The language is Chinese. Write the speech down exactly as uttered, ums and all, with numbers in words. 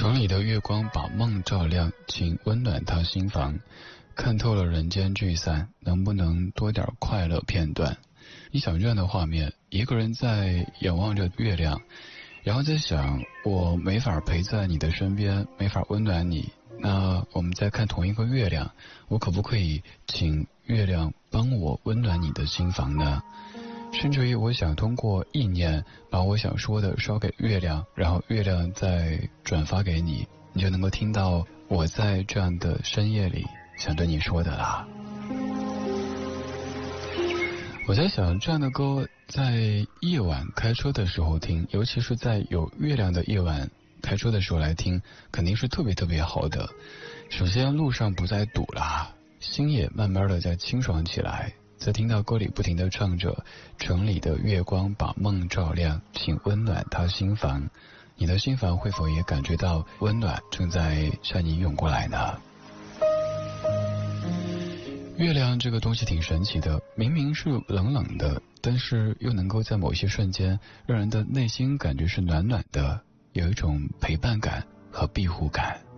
城里的月光把梦照亮，请温暖他心房。看透了人间聚散，能不能多点快乐片段？你想这样的画面，一个人在仰望着月亮，然后在想，我没法陪在你的身边，没法温暖你，那我们再看同一个月亮，我可不可以请月亮帮我温暖你的心房呢？甚至于我想通过意念把我想说的烧给月亮，然后月亮再转发给你，你就能够听到我在这样的深夜里想对你说的啦。我在想，这样的歌在夜晚开车的时候听，尤其是在有月亮的夜晚开车的时候来听，肯定是特别特别好的。首先路上不再堵啦，心也慢慢的在清爽起来。在听到歌里不停地唱着城里的月光把梦照亮，请温暖他心房，你的心房会否也感觉到温暖正在向你涌过来呢？月亮这个东西挺神奇的，明明是冷冷的，但是又能够在某些瞬间让人的内心感觉是暖暖的，有一种陪伴感和庇护感。